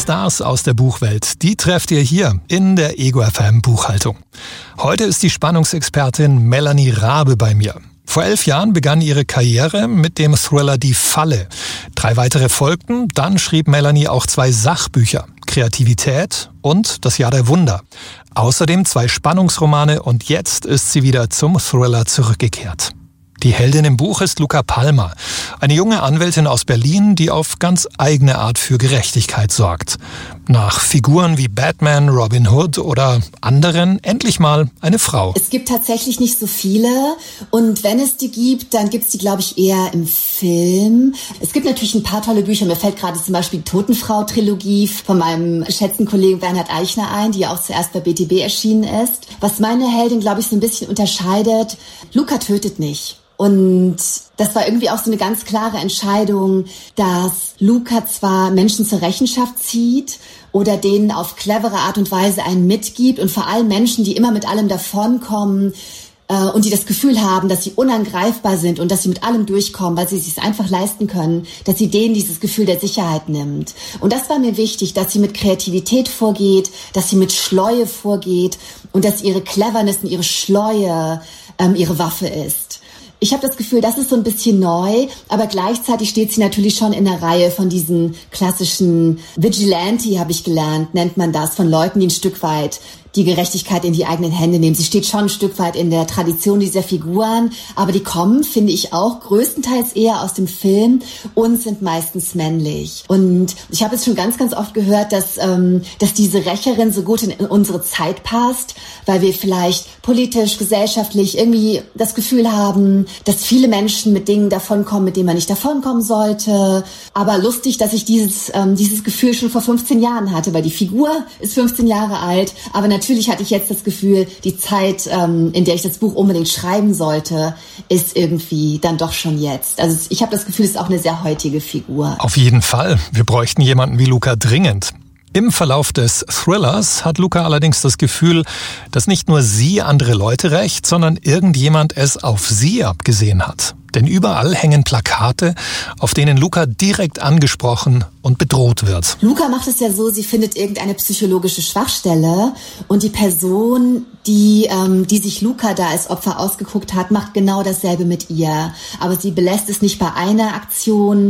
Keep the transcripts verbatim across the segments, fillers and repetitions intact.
Stars aus der Buchwelt, die trefft ihr hier in der Ego F M Buchhaltung. Heute ist die Spannungsexpertin Melanie Rabe bei mir. Vor elf Jahren begann ihre Karriere mit dem Thriller Die Falle. Drei weitere folgten, dann schrieb Melanie auch zwei Sachbücher, Kreativität und Das Jahr der Wunder. Außerdem zwei Spannungsromane und jetzt ist sie wieder zum Thriller zurückgekehrt. Die Heldin im Buch ist Luca Palmer, eine junge Anwältin aus Berlin, die auf ganz eigene Art für Gerechtigkeit sorgt. Nach Figuren wie Batman, Robin Hood oder anderen endlich mal eine Frau. Es gibt tatsächlich nicht so viele und wenn es die gibt, dann gibt es die, glaube ich, eher im Film. Es gibt natürlich ein paar tolle Bücher. Mir fällt gerade zum Beispiel die Totenfrau-Trilogie von meinem geschätzten Kollegen Bernhard Eichner ein, die ja auch zuerst bei B T B erschienen ist. Was meine Heldin, glaube ich, so ein bisschen unterscheidet, Luca tötet nicht. Und das war irgendwie auch so eine ganz klare Entscheidung, dass Luca zwar Menschen zur Rechenschaft zieht oder denen auf clevere Art und Weise einen mitgibt und vor allem Menschen, die immer mit allem davonkommen äh, und die das Gefühl haben, dass sie unangreifbar sind und dass sie mit allem durchkommen, weil sie es sich einfach leisten können, dass sie denen dieses Gefühl der Sicherheit nimmt. Und das war mir wichtig, dass sie mit Kreativität vorgeht, dass sie mit Schleue vorgeht und dass ihre Cleverness und ihre Schleue ähm, ihre Waffe ist. Ich habe das Gefühl, das ist so ein bisschen neu, aber gleichzeitig steht sie natürlich schon in der Reihe von diesen klassischen Vigilante, habe ich gelernt, nennt man das, von Leuten, die ein Stück weit die Gerechtigkeit in die eigenen Hände nehmen. Sie steht schon ein Stück weit in der Tradition dieser Figuren, aber die kommen, finde ich auch, größtenteils eher aus dem Film und sind meistens männlich. Und ich habe jetzt schon ganz, ganz oft gehört, dass, ähm, dass diese Rächerin so gut in unsere Zeit passt, weil wir vielleicht politisch, gesellschaftlich irgendwie das Gefühl haben, dass viele Menschen mit Dingen davonkommen, mit denen man nicht davonkommen sollte. Aber lustig, dass ich dieses, ähm, dieses Gefühl schon vor fünfzehn Jahren hatte, weil die Figur ist fünfzehn Jahre alt, aber natürlich Natürlich hatte ich jetzt das Gefühl, die Zeit, ähm, in der ich das Buch unbedingt schreiben sollte, ist irgendwie dann doch schon jetzt. Also ich habe das Gefühl, es ist auch eine sehr heutige Figur. Auf jeden Fall. Wir bräuchten jemanden wie Luca dringend. Im Verlauf des Thrillers hat Luca allerdings das Gefühl, dass nicht nur sie andere Leute rächt, sondern irgendjemand es auf sie abgesehen hat. Denn überall hängen Plakate, auf denen Luca direkt angesprochen und bedroht wird. Luca macht es ja so, sie findet irgendeine psychologische Schwachstelle und die Person, die, ähm, die sich Luca da als Opfer ausgeguckt hat, macht genau dasselbe mit ihr. Aber sie belässt es nicht bei einer Aktion,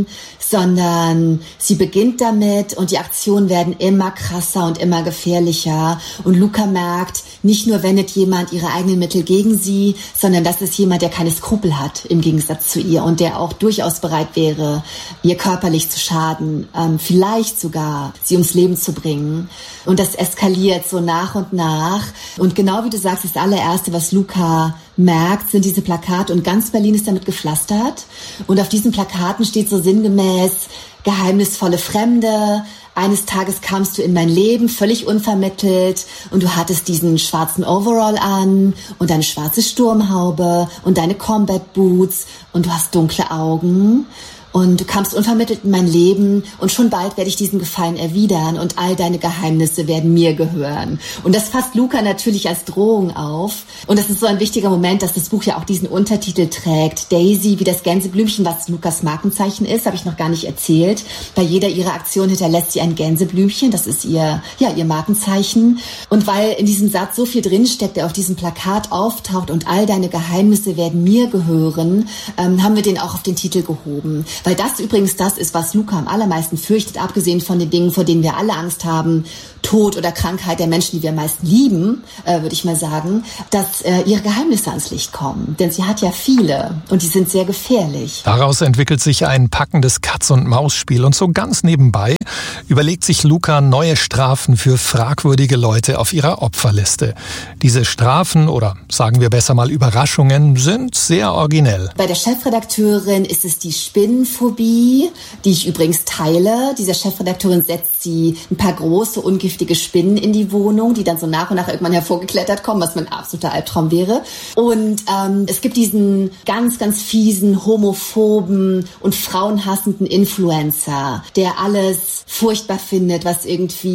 sondern sie beginnt damit und die Aktionen werden immer krasser und immer gefährlicher. Und Luca merkt, nicht nur wendet jemand ihre eigenen Mittel gegen sie, sondern das ist jemand, der keine Skrupel hat im Gegensatz zu ihr und der auch durchaus bereit wäre, ihr körperlich zu schaden, ähm, vielleicht sogar sie ums Leben zu bringen. Und das eskaliert so nach und nach. Und genau wie du sagst, das allererste, was Luca merkt, sind diese Plakate und ganz Berlin ist damit gepflastert. Und auf diesen Plakaten steht so sinngemäß: geheimnisvolle Fremde, eines Tages kamst du in mein Leben, völlig unvermittelt und du hattest diesen schwarzen Overall an und deine schwarze Sturmhaube und deine Combat Boots und du hast dunkle Augen. Und du kamst unvermittelt in mein Leben und schon bald werde ich diesen Gefallen erwidern und all deine Geheimnisse werden mir gehören. Und das fasst Luca natürlich als Drohung auf. Und das ist so ein wichtiger Moment, dass das Buch ja auch diesen Untertitel trägt. Daisy wie das Gänseblümchen, was Lukas Markenzeichen ist, habe ich noch gar nicht erzählt. Bei jeder ihrer Aktionen hinterlässt sie ein Gänseblümchen, das ist ihr, ja, ihr Markenzeichen. Und weil in diesem Satz so viel drinsteckt, der auf diesem Plakat auftaucht und all deine Geheimnisse werden mir gehören, ähm, haben wir den auch auf den Titel gehoben. Weil das übrigens das ist, was Luca am allermeisten fürchtet, abgesehen von den Dingen, vor denen wir alle Angst haben, Tod oder Krankheit der Menschen, die wir am meisten lieben, äh, würde ich mal sagen, dass äh, ihre Geheimnisse ans Licht kommen. Denn sie hat ja viele und die sind sehr gefährlich. Daraus entwickelt sich ein packendes Katz-und-Maus-Spiel und so ganz nebenbei überlegt sich Luca neue Strafen für fragwürdige Leute auf ihrer Opferliste. Diese Strafen oder sagen wir besser mal Überraschungen sind sehr originell. Bei der Chefredakteurin ist es die Spinnenphobie, die ich übrigens teile. Dieser Chefredakteurin setzt sie ein paar große, ungiftige Spinnen in die Wohnung, die dann so nach und nach irgendwann hervorgeklettert kommen, was mein absoluter Albtraum wäre. Und ähm, es gibt diesen ganz, ganz fiesen, homophoben und frauenhassenden Influencer, der alles furchtbar findet, was irgendwie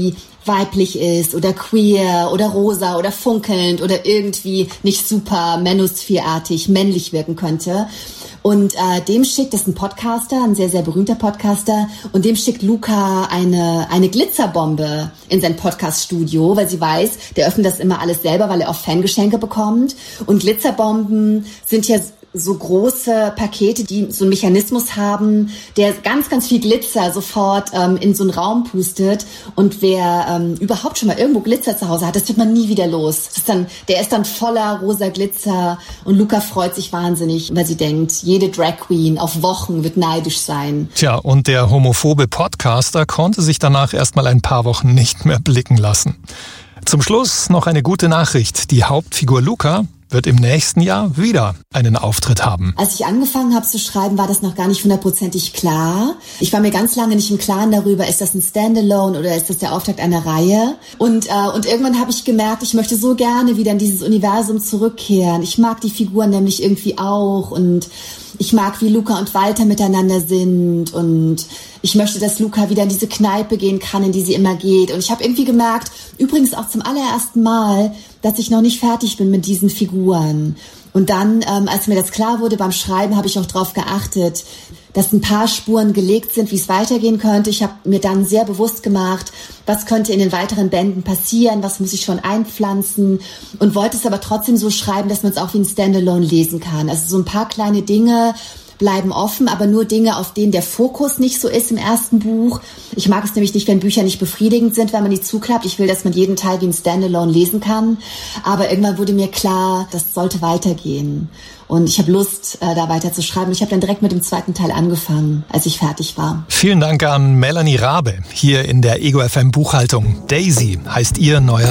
weiblich ist oder queer oder rosa oder funkelnd oder irgendwie nicht super manosphere-artig männlich wirken könnte. Und äh, dem schickt, das ist ein Podcaster, ein sehr, sehr berühmter Podcaster, und dem schickt Luca eine eine Glitzerbombe in sein Podcaststudio, weil sie weiß, der öffnet das immer alles selber, weil er auch Fangeschenke bekommt. Und Glitzerbomben sind ja so große Pakete, die so einen Mechanismus haben, der ganz, ganz viel Glitzer sofort ähm, in so einen Raum pustet. Und wer ähm, überhaupt schon mal irgendwo Glitzer zu Hause hat, das wird man nie wieder los. Das ist dann, der ist dann voller rosa Glitzer, und Luca freut sich wahnsinnig, weil sie denkt, jede Drag Queen auf Wochen wird neidisch sein. Tja, und der homophobe Podcaster konnte sich danach erstmal ein paar Wochen nicht mehr blicken lassen. Zum Schluss noch eine gute Nachricht. Die Hauptfigur Luca wird im nächsten Jahr wieder einen Auftritt haben. Als ich angefangen habe zu schreiben, war das noch gar nicht hundertprozentig klar. Ich war mir ganz lange nicht im Klaren darüber, ist das ein Standalone oder ist das der Auftakt einer Reihe? Und, äh, und irgendwann habe ich gemerkt, ich möchte so gerne wieder in dieses Universum zurückkehren. Ich mag die Figuren nämlich irgendwie auch, und ich mag, wie Luca und Walter miteinander sind, und ich möchte, dass Luca wieder in diese Kneipe gehen kann, in die sie immer geht. Und ich habe irgendwie gemerkt, übrigens auch zum allerersten Mal, dass ich noch nicht fertig bin mit diesen Figuren. Und dann, ähm, als mir das klar wurde beim Schreiben, habe ich auch darauf geachtet, dass ein paar Spuren gelegt sind, wie es weitergehen könnte. Ich habe mir dann sehr bewusst gemacht, was könnte in den weiteren Bänden passieren, was muss ich schon einpflanzen, und wollte es aber trotzdem so schreiben, dass man es auch wie ein Standalone lesen kann. Also so ein paar kleine Dinge bleiben offen, aber nur Dinge, auf denen der Fokus nicht so ist im ersten Buch. Ich mag es nämlich nicht, wenn Bücher nicht befriedigend sind, wenn man die zuklappt. Ich will, dass man jeden Teil wie ein Standalone lesen kann. Aber irgendwann wurde mir klar, das sollte weitergehen. Und ich habe Lust, äh, da weiter zu schreiben. Ich habe dann direkt mit dem zweiten Teil angefangen, als ich fertig war. Vielen Dank an Melanie Rabe hier in der Ego F M Buchhaltung. Daisy heißt ihr neuer